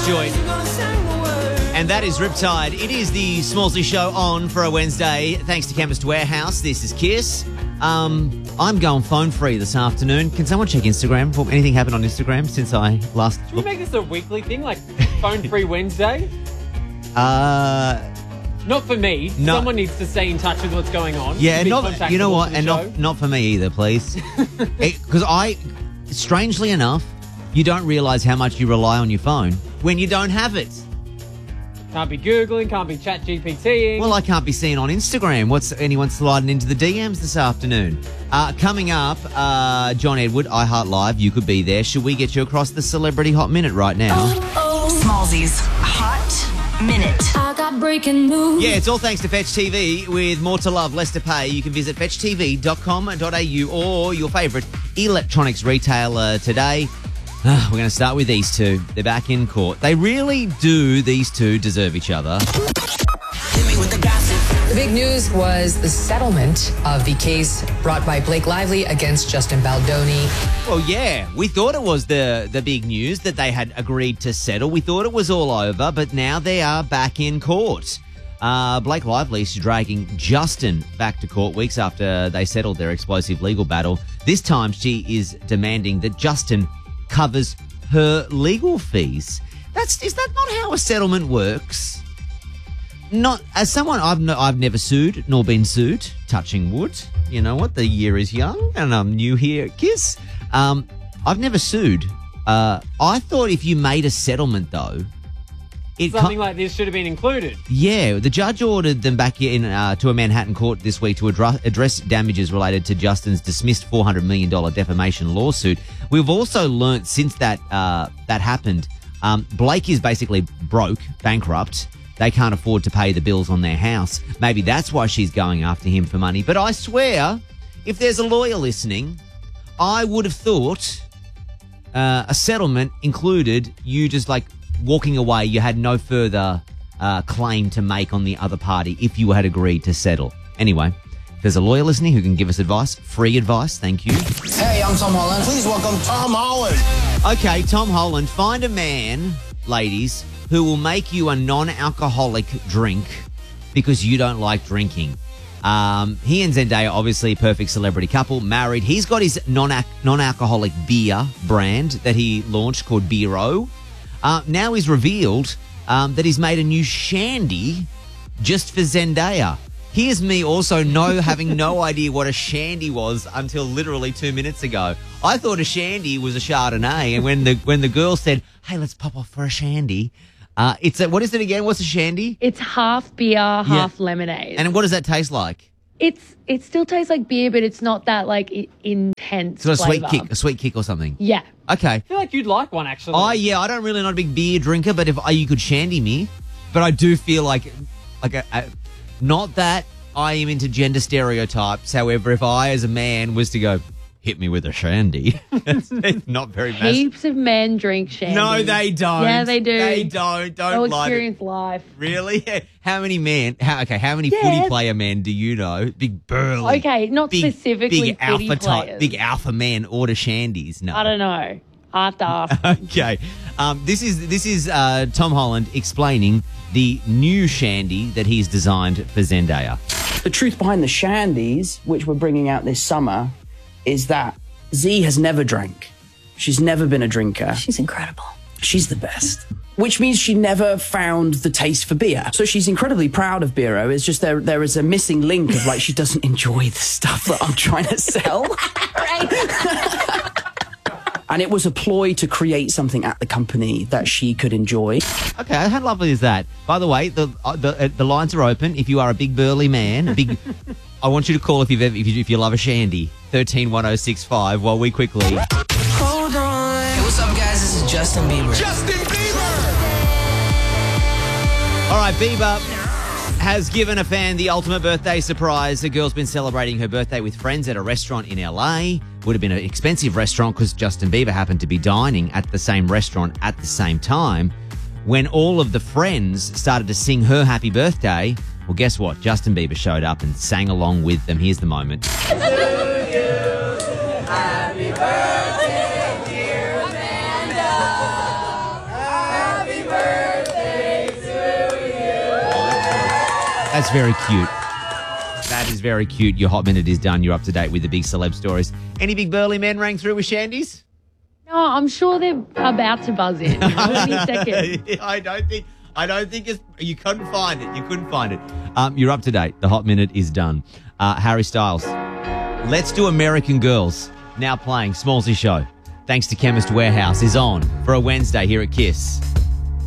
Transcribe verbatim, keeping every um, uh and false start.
joint. And that is Riptide. It is the Smallsy Show on for a Wednesday. Thanks to Chemist Warehouse. This is Kiss. Um, I'm going phone free this afternoon. Can someone check Instagram? Well, anything happened on Instagram since I last Should we make this a weekly thing, like phone free Wednesday? Uh, Not for me. No. Someone needs to stay in touch with what's going on. yeah, Be not you know contactable what, for the and show. not not for me either, please. Because I, strangely enough, you don't realise how much you rely on your phone when you don't have it. Can't be Googling, can't be chat GPTing. Well, I can't be seen on Instagram. What's anyone sliding into the D Ms this afternoon? Uh, coming up, uh, John Edward, iHeart Live. You could be there. Should we get you across the Celebrity Hot Minute right now? Smallsy's Hot Minute. I got breaking news. Yeah, it's all thanks to Fetch T V. With more to love, less to pay, you can visit fetch t v dot com dot a u or your favourite electronics retailer today. Uh, we're going to start with these two. They're back in court. They really do, these two, deserve each other. The big news was the settlement of the case brought by Blake Lively against Justin Baldoni. Well, yeah, we thought it was the, the big news that they had agreed to settle. We thought it was all over, but now they are back in court. Uh, Blake Lively is dragging Justin back to court weeks after they settled their explosive legal battle. This time she is demanding that Justin covers her legal fees. That's is that not how a settlement works? Not as someone I've no, I've never sued nor been sued. Touching wood. You know what? The year is young, and I'm new here at Kiss. Um, I've never sued. Uh, I thought if you made a settlement though, it Something co- like this should have been included. yeah, the judge ordered them back in uh, to a Manhattan court this week to address, address damages related to Justin's dismissed four hundred million dollars defamation lawsuit. We've also learnt since that uh, that happened, um, Blake is basically broke, bankrupt. They can't afford to pay the bills on their house. Maybe that's why she's going after him for money. But I swear, if there's a lawyer listening, I would have thought uh, a settlement included you just like walking away. You had no further uh, claim to make on the other party if you had agreed to settle. Anyway, if there's a lawyer listening who can give us advice, free advice, thank you. Hey, I'm Tom Holland. Please welcome Tom Holland. Okay, Tom Holland, find a man, ladies, who will make you a non-alcoholic drink because you don't like drinking. Um, he and Zendaya, obviously a perfect celebrity couple, married. He's got his non non-alcoholic beer brand that he launched called Beero. Uh, now he's revealed um, that he's made a new shandy just for Zendaya. Here's me also no having no idea what a shandy was until literally two minutes ago. I thought a shandy was a Chardonnay, and when the when the girl said, "Hey, let's pop off for a shandy," uh, it's a, what is it again? What's a shandy? It's half beer, half lemonade. And what does that taste like? It's it still tastes like beer, but it's not that like I- intense. It's got a sweet flavour. kick, a sweet kick or something. Yeah. Okay. I feel like you'd like one, actually. Oh yeah, I don't really not a big beer drinker, but if uh, you could shandy me, but I do feel like like a, a, not that I am into gender stereotypes. However, if I as a man was to go, hit me with a shandy, it's, it's not very massive. Heaps of men drink shandy. No, they don't. Yeah, they do. They don't. Don't They'll lie. to- experience life. Really? How many men? How, okay, how many Yeah. footy player men do you know? Big burly. Okay, not big, specifically big footy alpha type, players. big alpha man order shandies. No, I don't know. I have to ask. Okay, um, this is this is uh, Tom Holland explaining the new shandy that he's designed for Zendaya. The truth behind the shandies, which we're bringing out this summer, is that Z has never drank. She's never been a drinker. She's incredible. She's the best. Which means she never found the taste for beer. So she's incredibly proud of Beero. It's just there there is a missing link of like she doesn't enjoy the stuff that I'm trying to sell. And it was a ploy to create something at the company that she could enjoy. Okay, how lovely is that? By the way, the uh, the, uh, the lines are open. If you are a big burly man, a big, I want you to call if you've ever, if you if you love a shandy. Thirteen one zero six five. While we quickly. Hold on. Hey, what's up, guys? This is Justin Bieber. Justin Bieber! All right, Bieber has given a fan the ultimate birthday surprise. The girl's been celebrating her birthday with friends at a restaurant in L A. Would have been an expensive restaurant because Justin Bieber happened to be dining at the same restaurant at the same time. When all of the friends started to sing her happy birthday, well, guess what? Justin Bieber showed up and sang along with them. Here's the moment. Happy birthday, dear Amanda. Happy birthday. That's very cute. That is very cute. Your hot minute is done. You're up to date with the big celeb stories. Any big burly men rang through with shandies? No, I'm sure they're about to buzz in. Any second. I don't think. I don't think it's. You couldn't find it. You couldn't find it. Um, you're up to date. The hot minute is done. Uh, Harry Styles. Let's Do American Girls. Now playing Smallsy Show. Thanks to Chemist Warehouse is on for a Wednesday here at Kiss.